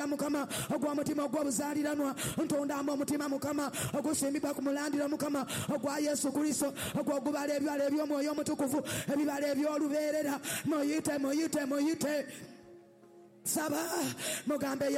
mukama ogwa mutima ogwa buzaaliranwa ntondamba omutima mukama ogusimbibwa ku mulandira mukama ogwa Yesu Kristo ogwa gubala ebibala eby'omwoyo omutukuvu ebibala eby'olubeerera muyite saba mugambe